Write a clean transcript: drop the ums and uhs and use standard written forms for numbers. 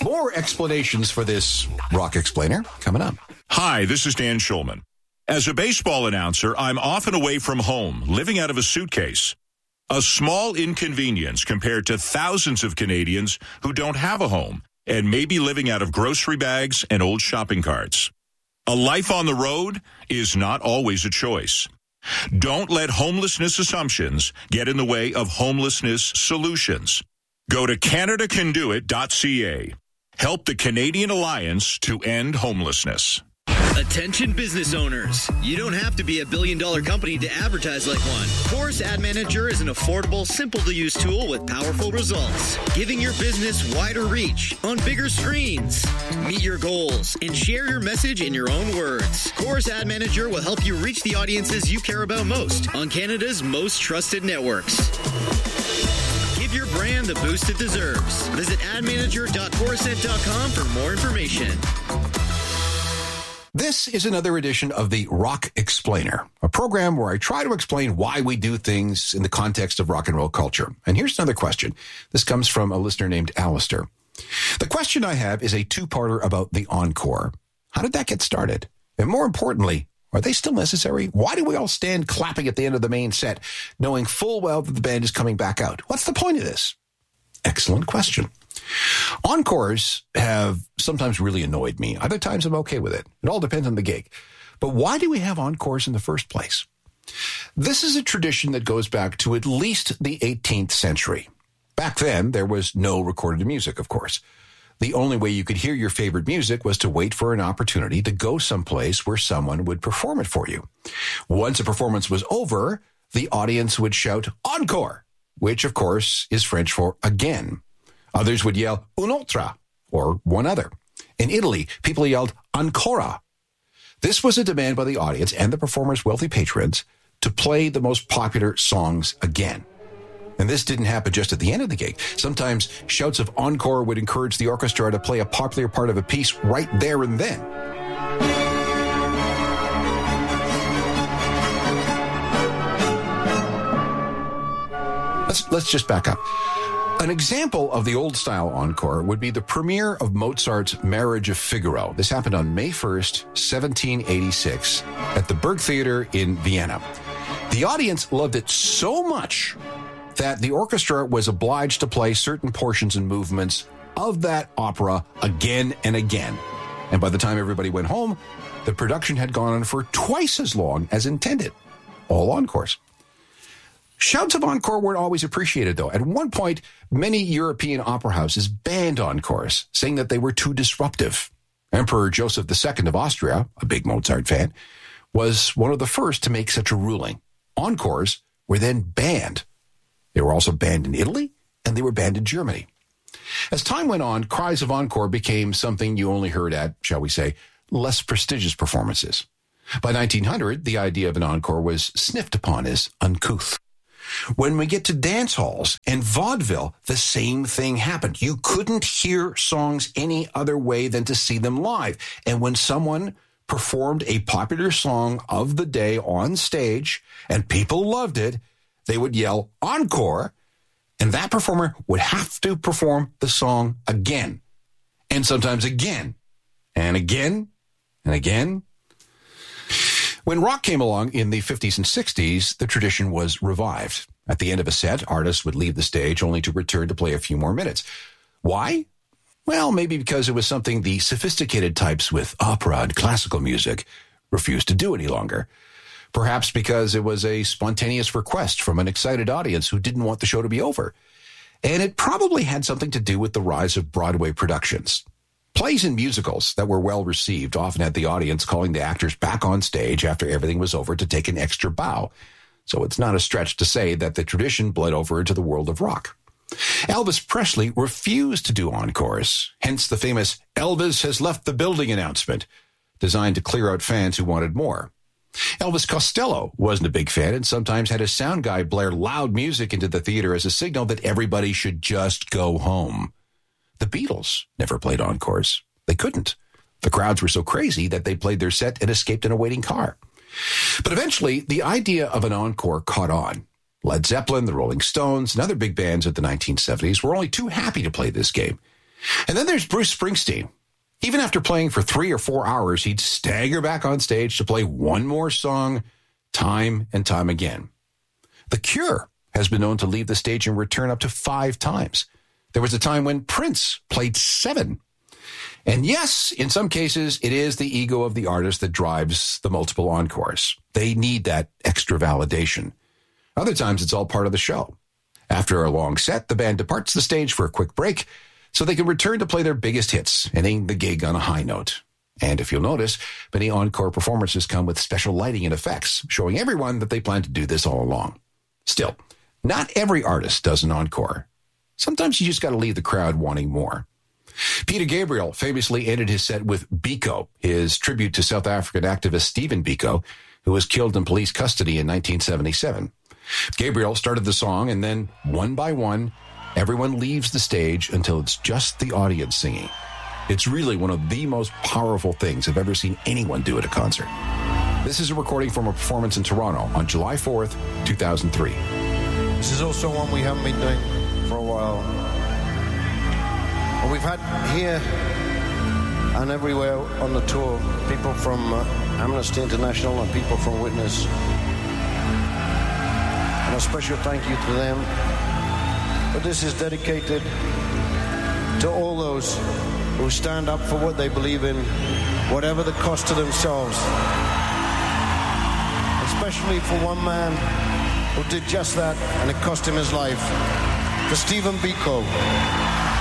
More explanations for this Rock Explainer coming up. Hi, this is Dan Schulman. As a baseball announcer, I'm often away from home, living out of a suitcase. A small inconvenience compared to thousands of Canadians who don't have a home and may be living out of grocery bags and old shopping carts. A life on the road is not always a choice. Don't let homelessness assumptions get in the way of homelessness solutions. Go to CanadaCanDoIt.ca. Help the Canadian Alliance to end homelessness. Attention business owners. You don't have to be a billion-dollar company to advertise like one. Chorus Ad Manager is an affordable, simple-to-use tool with powerful results, giving your business wider reach on bigger screens. Meet your goals and share your message in your own words. Chorus Ad Manager will help you reach the audiences you care about most on Canada's most trusted networks. Give your brand the boost it deserves. Visit admanager.chorused.com for more information. This is another edition of the Rock Explainer, a program where I try to explain why we do things in the context of rock and roll culture. And here's another question. This comes from a listener named Alistair. The question I have is a two-parter about the encore. How did that get started? And more importantly, are they still necessary? Why do we all stand clapping at the end of the main set, knowing full well that the band is coming back out? What's the point of this? Excellent question. Encores have sometimes really annoyed me. Other times I'm okay with it. It all depends on the gig. But why do we have encores in the first place? This is a tradition that goes back to at least the 18th century. Back then, there was no recorded music, of course. The only way you could hear your favorite music was to wait for an opportunity to go someplace where someone would perform it for you. Once a performance was over, the audience would shout encore, which, of course, is French for again. Others would yell un'altra, or one other. In Italy, people yelled ancora. This was a demand by the audience and the performer's wealthy patrons to play the most popular songs again. And this didn't happen just at the end of the gig. Sometimes shouts of encore would encourage the orchestra to play a popular part of a piece right there and then. Let's just back up. An example of the old-style encore would be the premiere of Mozart's Marriage of Figaro. This happened on May 1st, 1786, at the Burgtheater in Vienna. The audience loved it so much that the orchestra was obliged to play certain portions and movements of that opera again and again. And by the time everybody went home, the production had gone on for twice as long as intended. All encores. Shouts of encore weren't always appreciated, though. At one point, many European opera houses banned encores, saying that they were too disruptive. Emperor Joseph II of Austria, a big Mozart fan, was one of the first to make such a ruling. Encores were then banned. They were also banned in Italy, and they were banned in Germany. As time went on, cries of encore became something you only heard at, shall we say, less prestigious performances. By 1900, the idea of an encore was sniffed upon as uncouth. When we get to dance halls and vaudeville, the same thing happened. You couldn't hear songs any other way than to see them live. And when someone performed a popular song of the day on stage and people loved it, they would yell encore, and that performer would have to perform the song again, and sometimes again, and again, and again. When rock came along in the 50s and 60s, the tradition was revived. At the end of a set, artists would leave the stage only to return to play a few more minutes. Why? Well, maybe because it was something the sophisticated types with opera and classical music refused to do any longer. Perhaps because it was a spontaneous request from an excited audience who didn't want the show to be over. And it probably had something to do with the rise of Broadway productions. Plays and musicals that were well received often had the audience calling the actors back on stage after everything was over to take an extra bow. So it's not a stretch to say that the tradition bled over into the world of rock. Elvis Presley refused to do encores, hence the famous "Elvis has left the building" announcement, designed to clear out fans who wanted more. Elvis Costello wasn't a big fan and sometimes had his sound guy blare loud music into the theater as a signal that everybody should just go home. The Beatles never played encores. They couldn't. The crowds were so crazy that they played their set and escaped in a waiting car. But eventually, the idea of an encore caught on. Led Zeppelin, the Rolling Stones, and other big bands of the 1970s were only too happy to play this game. And then there's Bruce Springsteen. Even after playing for 3 or 4 hours, he'd stagger back on stage to play one more song time and time again. The Cure has been known to leave the stage and return up to 5 times. There was a time when Prince played 7. And yes, in some cases, it is the ego of the artist that drives the multiple encores. They need that extra validation. Other times, it's all part of the show. After a long set, the band departs the stage for a quick break so they can return to play their biggest hits, ending the gig on a high note. And if you'll notice, many encore performances come with special lighting and effects, showing everyone that they plan to do this all along. Still, not every artist does an encore. Sometimes you just got to leave the crowd wanting more. Peter Gabriel famously ended his set with Biko, his tribute to South African activist Stephen Biko, who was killed in police custody in 1977. Gabriel started the song, and then, one by one, everyone leaves the stage until it's just the audience singing. It's really one of the most powerful things I've ever seen anyone do at a concert. This is a recording from a performance in Toronto on July 4th, 2003. This is also one we haven't been doing for a while. But we've had here and everywhere on the tour people from Amnesty International and people from Witness. And a special thank you to them. But this is dedicated to all those who stand up for what they believe in, whatever the cost to themselves. Especially for one man who did just that, and it cost him his life. For Stephen Biko.